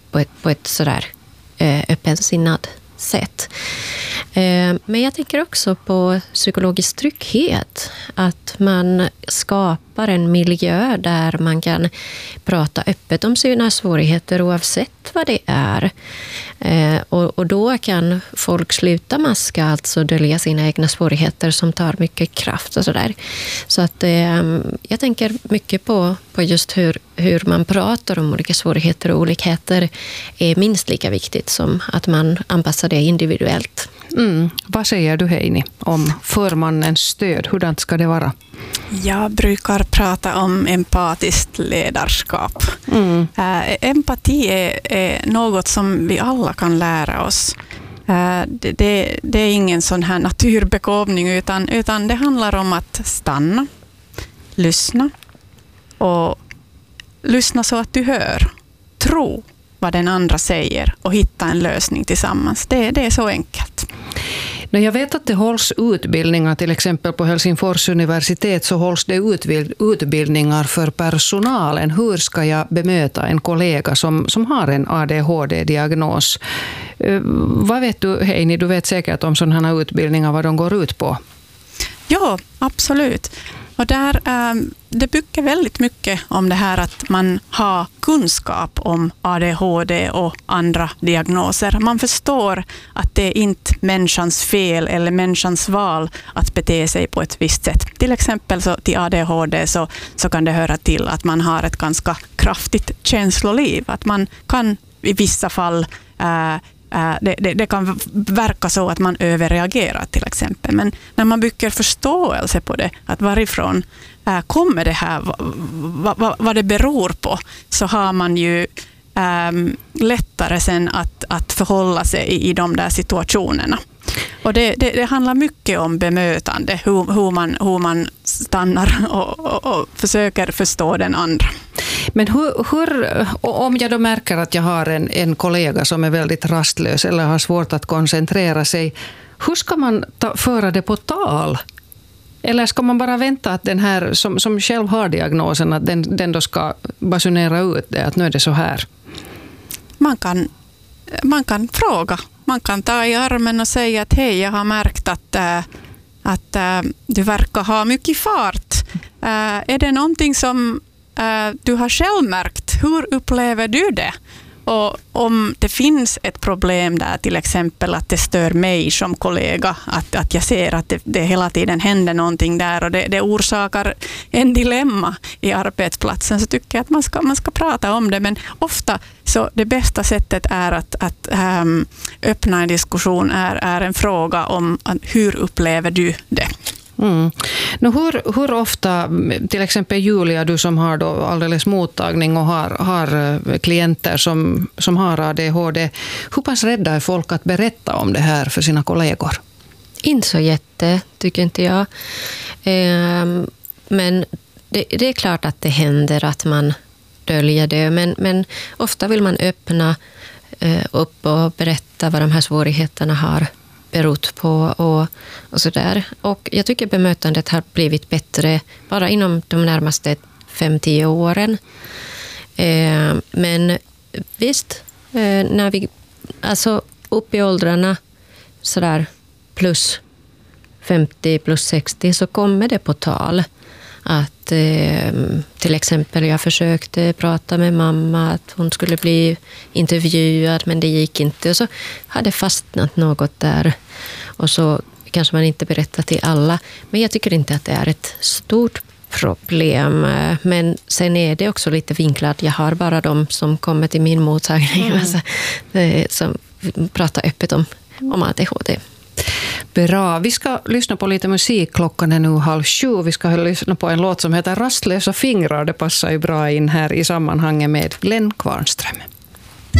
på ett sådär öppensinnad sätt. Men jag tänker också på psykologisk trygghet. Att man skapar en miljö där man kan prata öppet om sina svårigheter oavsett vad det är. Och då kan folk sluta maska, alltså dölja sina egna svårigheter som tar mycket kraft och sådär. Så att jag tänker mycket på just hur man pratar om olika svårigheter och olikheter är minst lika viktigt som att man anpassar det individuellt. Vad säger du, Heini, om förmannens stöd? Hurdant ska det vara? Jag brukar prata om empatiskt ledarskap. Empati är något som vi alla kan lära oss. Det är ingen sån här naturbegåvning utan det handlar om att stanna, lyssna och lyssna så att du hör, tro vad den andra säger och hitta en lösning tillsammans. Det är så enkelt. Jag vet att det hålls utbildningar, till exempel på Helsingfors universitet så hålls det utbildningar för personalen. Hur ska jag bemöta en kollega som har en ADHD-diagnos? Vad vet du, Heini? Du vet säkert om sådana här utbildningar, vad de går ut på. Ja, absolut. Och det bygger väldigt mycket om det här att man har kunskap om ADHD och andra diagnoser. Man förstår att det är inte människans fel eller människans val att bete sig på ett visst sätt. Till exempel så till ADHD så kan det höra till att man har ett ganska kraftigt känsloliv. Att man kan i vissa fall det kan verka så att man överreagerar till exempel. Men när man bygger förståelse på det, att varifrån kommer det här, vad det beror på, så har man ju lättare sen att förhålla sig i de där situationerna. Och det handlar mycket om bemötande, hur man stannar och försöker förstå den andra. Men hur, om jag då märker att jag har en kollega som är väldigt rastlös eller har svårt att koncentrera sig, hur ska man föra det på tal? Eller ska man bara vänta att den här som själv har diagnosen, att den då ska basunera ut det, att nu är det så här? Man kan fråga. Man kan ta i armen och säga att hej, jag har märkt att du verkar ha mycket fart. Är det någonting som du har själv märkt? Hur upplever du det? Och om det finns ett problem där, till exempel att det stör mig som kollega, att jag ser att det hela tiden händer någonting där och det orsakar en dilemma i arbetsplatsen, så tycker jag att man ska prata om det. Men ofta så det bästa sättet är att öppna en diskussion är en fråga om hur upplever du det? Hur ofta, till exempel Julia, du som har då alldeles mottagning och har klienter som har ADHD, hur pass rädda är folk att berätta om det här för sina kollegor? Inte så jätte, tycker inte jag. Men det är klart att det händer att man döljer det, men ofta vill man öppna upp och berätta vad de här svårigheterna har berott på och sådär. Och jag tycker bemötandet har blivit bättre bara inom de närmaste 5-10 åren. Men visst, när vi alltså upp i åldrarna sådär plus 50, plus 60 så kommer det på tal att till exempel jag försökte prata med mamma att hon skulle bli intervjuad, men det gick inte, och så hade fastnat något där och så kanske man inte berättar till alla. Men jag tycker inte att det är ett stort problem, men sen är det också lite vinklat. Jag har bara de som kommer till min mottagning som pratar öppet om ADHD. Bra. Vi ska lyssna på lite musik. Klockan är nu 6:30. Vi ska lyssna på en låt som heter Rastlösa fingrar. Det passar ju bra in här i sammanhanget med Glenn Kvarnström.